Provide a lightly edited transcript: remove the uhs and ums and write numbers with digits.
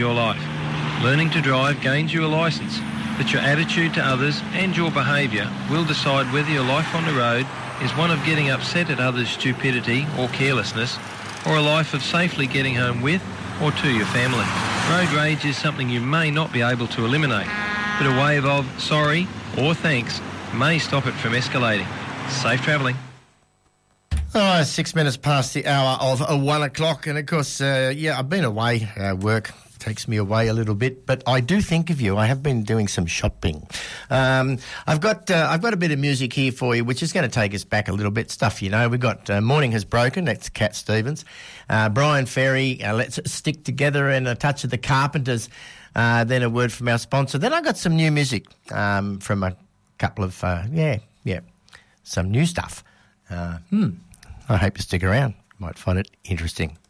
your life. Learning to drive gains you a licence, but your attitude to others and your behaviour will decide whether your life on the road is one of getting upset at others' stupidity or carelessness, or a life of safely getting home with or to your family. Road rage is something you may not be able to eliminate, but a wave of sorry or thanks may stop it from escalating. Safe travelling. 6 minutes past the hour of 1 o'clock, and of course, I've been away. Work takes me away a little bit, but I do think of you. I have been doing some shopping. I've got a bit of music here for you, which is going to take us back a little bit. Stuff you know. We've got Morning Has Broken. That's Cat Stevens. Brian Ferry. Let's Stick Together, and a touch of the Carpenters. Then a word from our sponsor. Then I got some new music from a couple of some new stuff. I hope you stick around. You might find it interesting.